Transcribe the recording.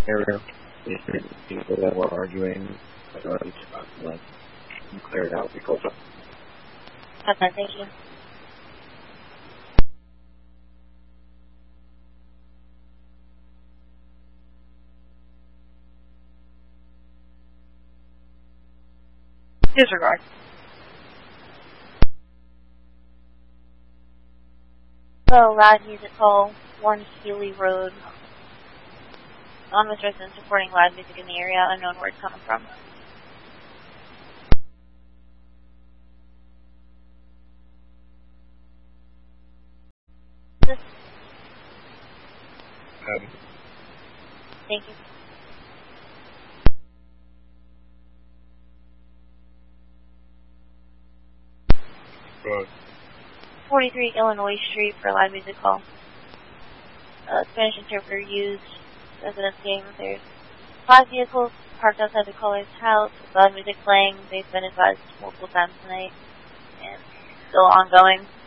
area. These people that were arguing, clear it out because of. Okay, thank you. Disregard. So, loud music call, 1 Healy Road. Anonymous residents reporting loud music in the area, unknown where it's coming from. Thank you. 43 Illinois Street for live music call. Spanish interpreter used. Residents saying there's 5 vehicles parked outside the caller's house with loud music playing. They've been advised multiple times tonight and still ongoing.